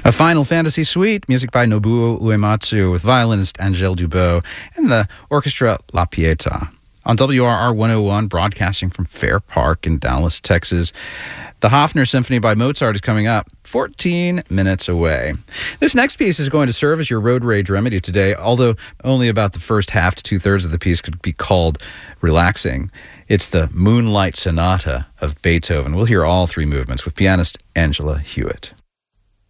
A Final Fantasy Suite, music by Nobuo Uematsu with violinist Angèle Dubot and the orchestra La Pieta. On WRR 101, broadcasting from Fair Park in Dallas, Texas. The Hofner Symphony by Mozart is coming up 14 minutes away. This next piece is going to serve as your road rage remedy today, although only about the first half to two-thirds of the piece could be called relaxing. It's the Moonlight Sonata of Beethoven. We'll hear all three movements with pianist Angela Hewitt.